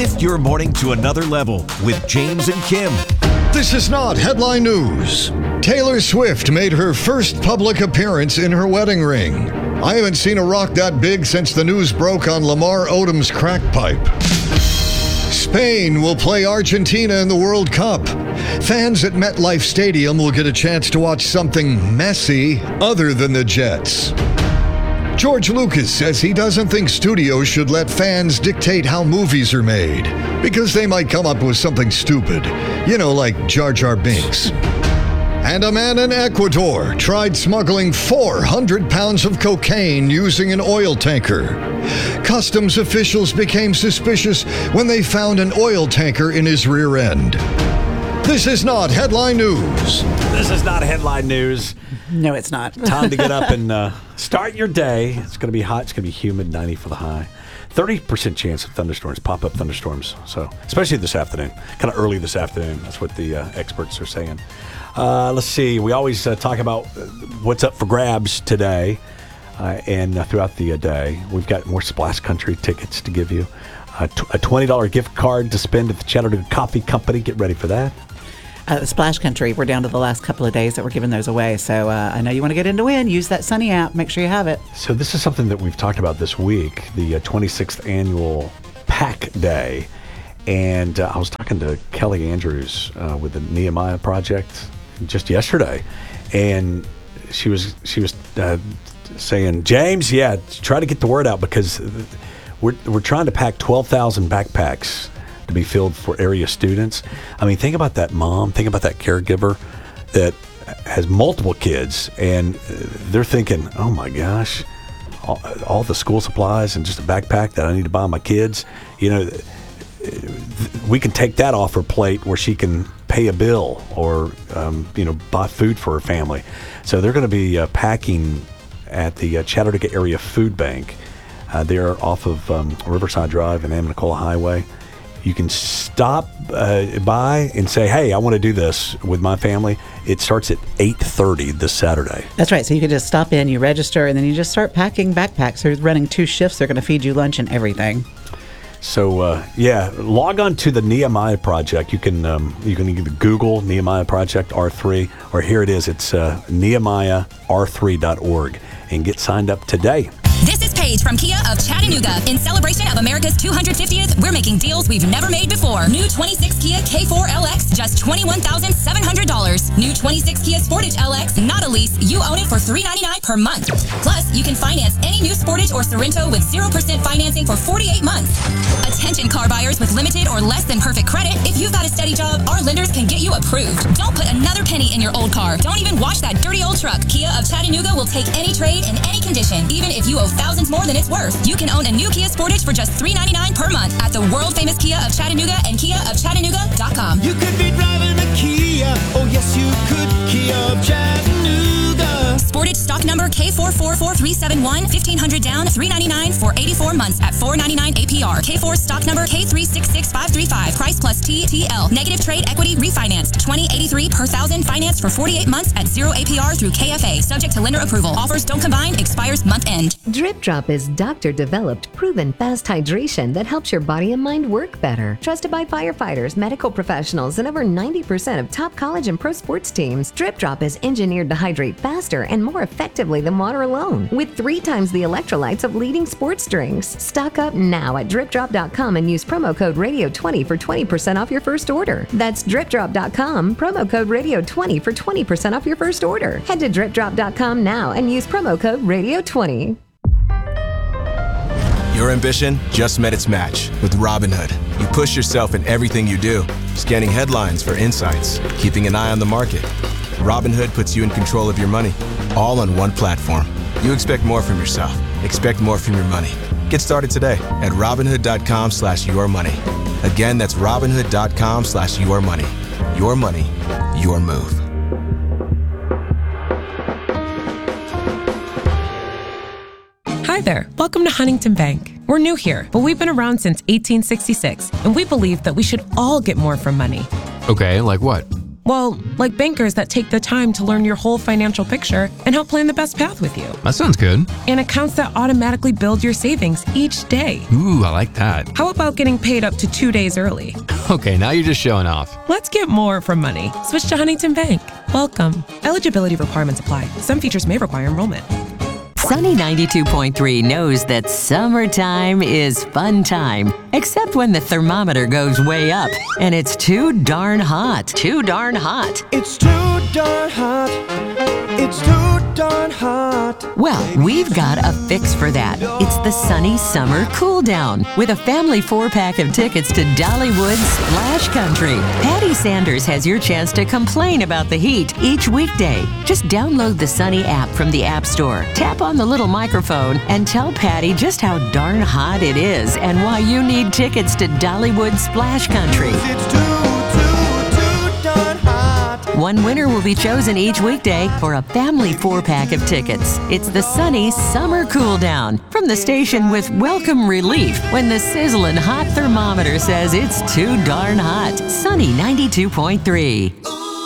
Lift your morning to another level with James and Kim. This is not headline news. Taylor Swift made her first public appearance in her wedding ring. I haven't seen a rock that big since the news broke on Lamar Odom's crack pipe. Spain will play Argentina in the World Cup. Fans at MetLife Stadium will get a chance to watch something messy other than the Jets. George Lucas says he doesn't think studios should let fans dictate how movies are made because they might come up with something stupid, like Jar Jar Binks. And a man in Ecuador tried smuggling 400 pounds of cocaine using an oil tanker. Customs officials became suspicious when they found an oil tanker in his rear end. This is not headline news. This is not headline news. No, it's not. Time to get up and start your day. It's going to be hot. It's going to be humid, 90 for the high. 30% chance of thunderstorms, pop-up thunderstorms. So, especially this afternoon, kind of early this afternoon. That's what the experts are saying. Let's see. We always talk about what's up for grabs today and throughout the day. We've got more Splash Country tickets to give you. A $20 gift card to spend at the Chattanooga Coffee Company. Get ready for that. Splash Country, we're down to the last couple of days that we're giving those away. So I know you want to get in to win. Use that Sunny app. Make sure you have it. So this is something that we've talked about this week, the 26th annual Pack Day. And I was talking to Kelly Andrews with the Nehemiah Project just yesterday. And she was saying, James, try to get the word out because we're trying to pack 12,000 backpacks to be filled for area students. I mean, think about that mom, think about that caregiver that has multiple kids, and they're thinking, oh my gosh, all the school supplies and just a backpack that I need to buy my kids. We can take that off her plate where she can pay a bill or, buy food for her family. So they're going to be packing at the Chattanooga Area Food Bank. They're off of Riverside Drive and Amanacola Highway. You can stop by and say, hey, I want to do this with my family. It starts at 8:30 this Saturday. That's right. So you can just stop in, you register, and then you just start packing backpacks. They're running 2 shifts. They're going to feed you lunch and everything. So, log on to the Nehemiah Project. You can either Google Nehemiah Project R3, or here it is. It's nehemiahR3.org, and get signed up today. This is Paige from Kia of Chattanooga. In celebration of America's 250th, we're making deals we've never made before. New 26 Kia K4 LX, just $21,700. New 26 Kia Sportage LX, not a lease. You own it for $399 per month. Plus, you can finance any new Sportage or Sorrento with 0% financing for 48 months. Attention car buyers with limited or less than perfect credit. If you've got a steady job, our lenders can get you approved. Don't put another penny in your old car. Don't even wash that dirty old truck. Kia of Chattanooga will take any trade in any condition, even if you owe thousands more than it's worth. You can own a new Kia Sportage for just $399 per month at the world-famous Kia of Chattanooga and KiaofChattanooga.com. You could be driving a Kia. Oh, yes, you could. Kia of Chattanooga. Sportage stock number K444371, $1,500 down, $399 for 84 months at $499 APR. K4 stock number K366535, price plus TTL. Negative trade equity refinanced, $20.83 per thousand, financed for 48 months at 0 APR through KFA. Subject to lender approval. Offers don't combine, expires month end. Drip Drop is doctor-developed, proven fast hydration that helps your body and mind work better. Trusted by firefighters, medical professionals, and over 90% of top college and pro sports teams, Drip Drop is engineered to hydrate faster and more effectively than water alone, with 3 times the electrolytes of leading sports drinks. Stock up now at DripDrop.com and use promo code Radio20 for 20% off your first order. That's DripDrop.com, promo code Radio20 for 20% off your first order. Head to DripDrop.com now and use promo code Radio20. Your ambition just met its match with Robinhood. You push yourself in everything you do, scanning headlines for insights, keeping an eye on the market. Robinhood puts you in control of your money, all on one platform. You expect more from yourself. Expect more from your money. Get started today at Robinhood.com/yourmoney. Again, that's Robinhood.com/yourmoney. Your money, your move. Hi there. Welcome to Huntington Bank. We're new here, but we've been around since 1866, and we believe that we should all get more from money. Okay, like what? Well, like bankers that take the time to learn your whole financial picture and help plan the best path with you. That sounds good. And accounts that automatically build your savings each day. Ooh, I like that. How about getting paid up to 2 days early? Okay, now you're just showing off. Let's get more from money. Switch to Huntington Bank. Welcome. Eligibility requirements apply. Some features may require enrollment. Sunny 92.3 knows that summertime is fun time, except when the thermometer goes way up and it's too darn hot. Too darn hot. It's too darn hot. It's too darn hot. Well, we've got a fix for that. It's the Sunny Summer Cool Down with a family 4-pack of tickets to Dollywood Splash Country. Patty Sanders has your chance to complain about the heat each weekday. Just download the Sunny app from the App Store. Tap on the little microphone and tell Patty just how darn hot it is and why you need tickets to Dollywood Splash Country. It's too darn hot. One winner will be chosen each weekday for a family 4-pack of tickets. It's the Sunny Summer Cool Down from the station with welcome relief when the sizzling hot thermometer says it's too darn hot. Sunny 92.3.